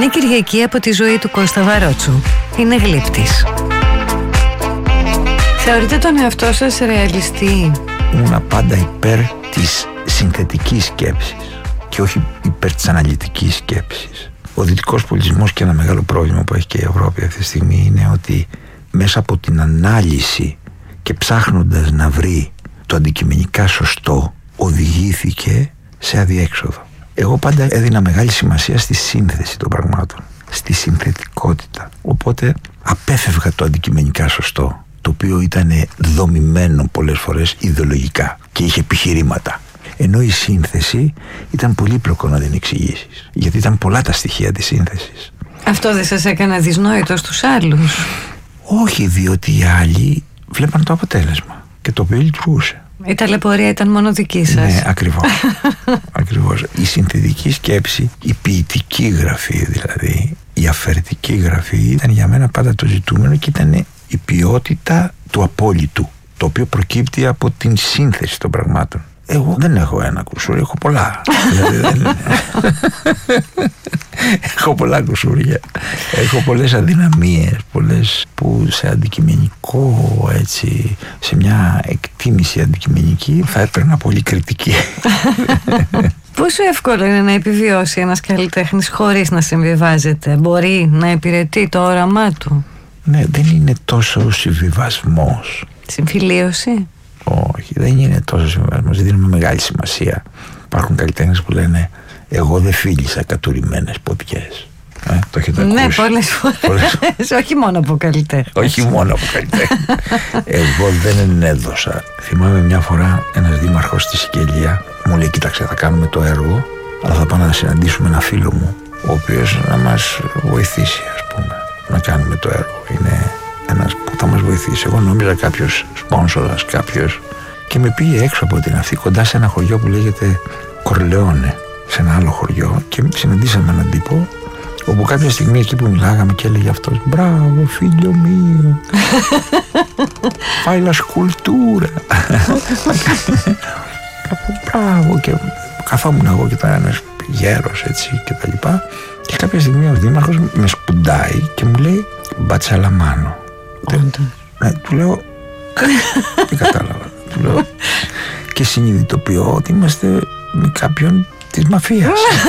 Μια Κυριακή από τη ζωή του Κώστα Βαρότσου. Είναι γλύπτης. Θεωρείτε τον εαυτό σας ρεαλιστή? Ήμουνα πάντα υπέρ της συνθετικής σκέψης και όχι υπέρ της αναλυτικής σκέψης. Ο δυτικός πολιτισμός, και ένα μεγάλο πρόβλημα που έχει και η Ευρώπη αυτή τη στιγμή, είναι ότι μέσα από την ανάλυση και ψάχνοντας να βρει το αντικειμενικά σωστό, οδηγήθηκε σε αδιέξοδο. Εγώ πάντα έδινα μεγάλη σημασία στη σύνθεση των πραγμάτων, στη συνθετικότητα. Οπότε απέφευγα το αντικειμενικά σωστό, το οποίο ήταν δομημένο πολλές φορές ιδεολογικά και είχε επιχειρήματα. Ενώ η σύνθεση ήταν πολύπλοκο να την εξηγήσεις, γιατί ήταν πολλά τα στοιχεία της σύνθεσης. Αυτό δεν σας έκανε δυσνόητο στους άλλους? Όχι, διότι οι άλλοι βλέπαν το αποτέλεσμα και το οποίο λειτουργούσε. Η ταλαιπωρία ήταν μόνο δική σας. Ναι, ακριβώς. Ακριβώς. Η συνθετική σκέψη, η ποιητική γραφή δηλαδή, η αφαιρετική γραφή ήταν για μένα πάντα το ζητούμενο και ήταν η ποιότητα του απόλυτου, το οποίο προκύπτει από την σύνθεση των πραγμάτων. Εγώ δεν έχω ένα κουσούρι, έχω πολλά. Δηλαδή έχω πολλά κουσούρια. Έχω πολλές αδυναμίες, πολλές που σε αντικειμενικό, έτσι, σε μια εκτίμηση αντικειμενική θα έπαιρνα πολύ κριτική. Πόσο εύκολο είναι να επιβιώσει ένας καλλιτέχνης χωρίς να συμβιβάζεται? Μπορεί να υπηρετεί το όραμά του? Ναι, δεν είναι τόσο συμβιβασμός. Συμφιλίωση? Όχι, δεν είναι τόσο συμβιβασμός, δεν δίνουμε μεγάλη σημασία. Υπάρχουν καλλιτέχνες που λένε εγώ δεν φίλησα κατουρημένες ποδιές. Το έχετε ακούσει? Ναι, πολλές φορές. Όχι μόνο από καλλιτέχνες. Όχι μόνο από καλλιτέχνες. Εγώ δεν ενέδωσα. Θυμάμαι μια φορά ένας δήμαρχος στη Σικελία μου λέει: κοίταξε, θα κάνουμε το έργο, αλλά θα πάμε να συναντήσουμε ένα φίλο μου, ο οποίος να μας βοηθήσει, ας πούμε, να κάνουμε το έργο. Είναι ένας που θα μας βοηθήσει. Εγώ νόμιζα κάποιος σπόνσορας, κάποιος, και με πήγε έξω από την αυτή, κοντά σε ένα χωριό που λέγεται Κορλεόνε, σε ένα άλλο χωριό, και συναντήσαμε έναν τύπο, όπου κάποια στιγμή εκεί που μιλάγαμε και έλεγε αυτός: μπράβο φίλιο μου, fai la scultura. Μπράβο. Και καθόμουν εγώ και ήταν ένας γέρος, έτσι, και τα λοιπά, και κάποια στιγμή ο δήμαρχος με σπουντάει και μου λέει: μπατσαλαμάνο. Ναι, του λέω, δεν κατάλαβα. Του λέω, και συνειδητοποιώ ότι είμαστε με κάποιον της μαφίας.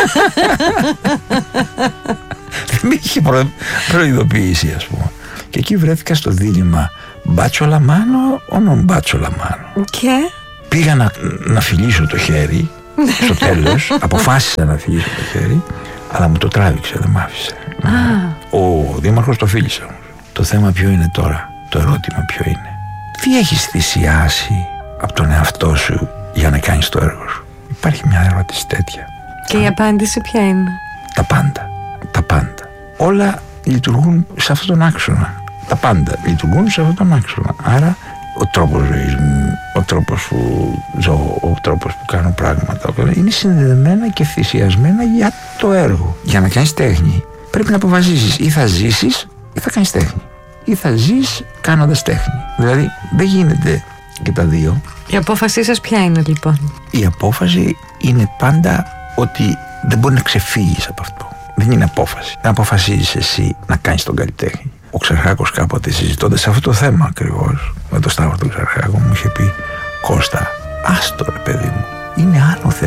Δεν με είχε προειδοποιήσει, ας πούμε. Και εκεί βρέθηκα στο δίλημμα μπάτσολαμάνο όνον μπάτσολαμάνο. Και πήγα να φιλήσω το χέρι. Στο τέλος αποφάσισα να φιλήσω το χέρι, αλλά μου το τράβηξε, δεν μ' άφησε. Ο δήμαρχος το φίλησε όμως. Το θέμα ποιο είναι τώρα? Το ερώτημα ποιο είναι? Τι έχεις θυσιάσει από τον εαυτό σου για να κάνεις το έργο σου? Υπάρχει μια ερώτηση τέτοια. Και η απάντηση ποια είναι? Τα πάντα. Τα πάντα. Όλα λειτουργούν σε αυτόν τον άξονα. Τα πάντα λειτουργούν σε αυτόν τον άξονα. Άρα ο τρόπος ζωής μου, ο τρόπος που ζω, ο τρόπος που κάνω πράγματα, είναι συνδεδεμένα και θυσιασμένα για το έργο. Για να κάνεις τέχνη πρέπει να αποφασίσεις: ή θα ζήσεις ή θα κάνεις τέχνη, ή θα ζεις κάνοντας τέχνη. Δηλαδή δεν γίνεται και τα δύο. Η απόφασή σας ποια είναι λοιπόν? Η απόφαση είναι πάντα ότι δεν μπορεί να ξεφύγεις από αυτό. Δεν είναι απόφαση. Δεν αποφασίζεις εσύ να κάνεις τον καλλιτέχνη. Ο Ξαρχάκος κάποτε, συζητώντας αυτό το θέμα ακριβώς με τον Σταύρο τον Ξαρχάκο, μου είχε πει: Κώστα, άστο ρε παιδί μου, είναι άλλο θέμα.